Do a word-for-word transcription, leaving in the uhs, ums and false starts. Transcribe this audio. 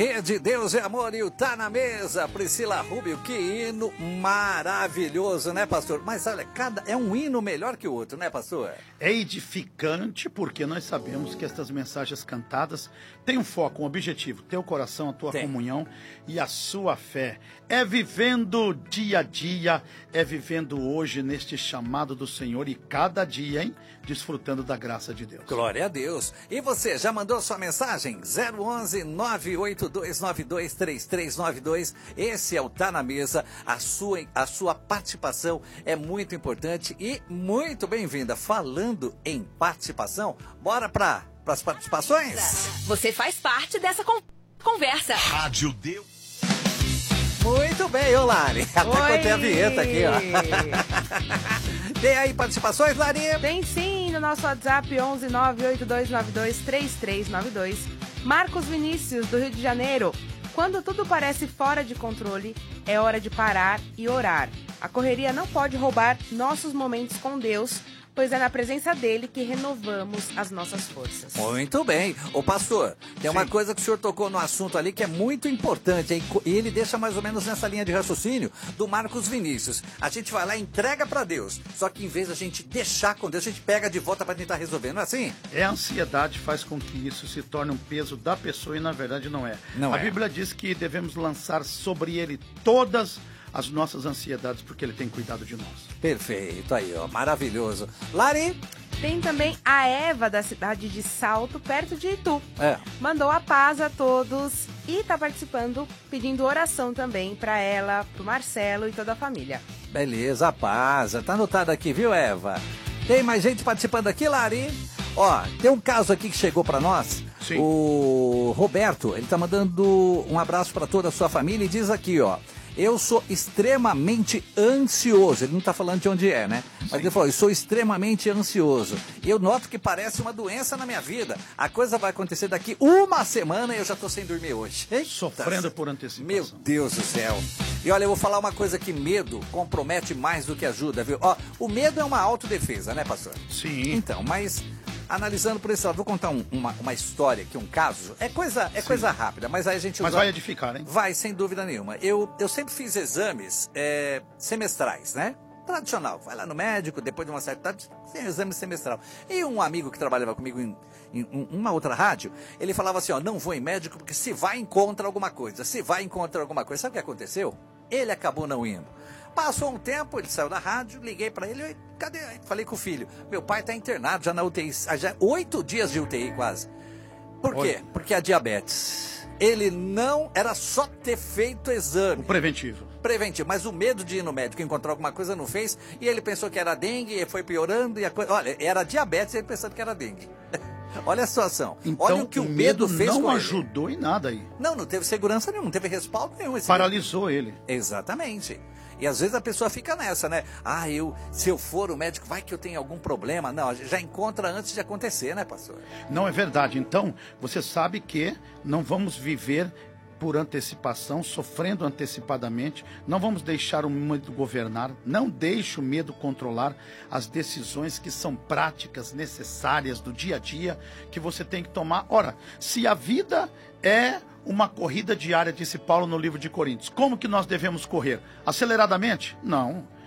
Rede Deus é Amor e o Tá na Mesa. Priscila Rubio, que hino maravilhoso, né, pastor? Mas olha, cada é um hino melhor que o outro, né, pastor? É edificante porque nós sabemos que estas mensagens cantadas têm um foco, um objetivo, teu coração, a tua Tem. comunhão e a sua fé. É vivendo dia a dia, é vivendo hoje neste chamado do Senhor e cada dia, hein, desfrutando da graça de Deus. Glória a Deus. E você, já mandou sua mensagem? zero onze, nove oito dois nove dois, três três nove dois. Esse é o Tá na Mesa. A sua, a sua participação é muito importante e muito bem-vinda. Falando em participação, bora para as participações? Você faz parte dessa con conversa. Rádio Deus. Muito bem, ô Lari. Até contei a vinheta aqui, ó. Tem aí participações, Lari? Tem sim, no nosso WhatsApp onze nove oito dois nove dois, três três nove dois. Marcos Vinícius, do Rio de Janeiro. Quando tudo parece fora de controle, é hora de parar e orar. A correria não pode roubar nossos momentos com Deus, pois é na presença dele que renovamos as nossas forças. Muito bem. Ô pastor, tem Sim. uma coisa que o senhor tocou no assunto ali que é muito importante, hein? E ele deixa mais ou menos nessa linha de raciocínio do Marcos Vinícius. A gente vai lá e entrega para Deus, só que em vez da gente deixar com Deus, a gente pega de volta para tentar resolver, não é assim? É, a ansiedade faz com que isso se torne um peso da pessoa e na verdade não é. Não a é. Bíblia diz que devemos lançar sobre ele todas as nossas ansiedades, porque ele tem cuidado de nós. Perfeito, aí ó, maravilhoso. Lari? Tem também a Eva, da cidade de Salto, perto de Itu. É. Mandou a paz a todos e tá participando, pedindo oração também para ela, pro Marcelo e toda a família. Beleza, a paz, tá anotado aqui, viu, Eva? Tem mais gente participando aqui, Lari? Ó, tem um caso aqui que chegou para nós. Sim. O Roberto, ele tá mandando um abraço para toda a sua família e diz aqui, ó: eu sou extremamente ansioso. Ele não está falando de onde é, né? Mas Sim. ele falou, eu sou extremamente ansioso. E eu noto que parece uma doença na minha vida. A coisa vai acontecer daqui uma semana e eu já estou sem dormir hoje. Eita. Sofrendo por antecipação. Meu Deus do céu. E olha, eu vou falar uma coisa que medo compromete mais do que ajuda, viu? Ó, o medo é uma autodefesa, né, pastor? Sim. Então, mas analisando por esse lado, vou contar um, uma, uma história aqui, um caso. É coisa, é coisa rápida, mas aí a gente... Mas usa... vai edificar, hein? Vai, sem dúvida nenhuma. Eu, eu sempre fiz exames é, semestrais, né? Tradicional. Vai lá no médico, depois de uma certa idade, tem exame semestral. E um amigo que trabalhava comigo em, em, em uma outra rádio, ele falava assim, ó, não vou em médico porque se vai encontra alguma coisa. Se vai encontra alguma coisa. Sabe o que aconteceu? Ele acabou não indo. Passou um tempo, ele saiu da rádio, liguei pra ele, cadê? Falei com o filho, meu pai tá internado já na U T I, já oito dias de U T I quase. Por quê? Olha. Porque a diabetes. Ele não, era só ter feito exame. O preventivo. Preventivo, mas o medo de ir no médico encontrar alguma coisa não fez, e ele pensou que era dengue, e foi piorando, e a coisa, olha, era diabetes, ele pensando que era dengue. Olha a situação. Então, olha o que o medo, medo fez não com ajudou ele. em nada aí. Não, não teve segurança nenhuma, não teve respaldo nenhum. Esse Paralisou medo. ele. Exatamente. E às vezes a pessoa fica nessa, né? Ah, eu, se eu for o médico, vai que eu tenho algum problema. Não, já encontra antes de acontecer, né, pastor? Não é verdade. Então, você sabe que não vamos viver por antecipação, sofrendo antecipadamente, não vamos deixar o medo governar, não deixe o medo controlar as decisões que são práticas, necessárias do dia a dia, que você tem que tomar. Ora, se a vida é uma corrida diária, disse Paulo no livro de Coríntios, como que nós devemos correr? Aceleradamente? Não.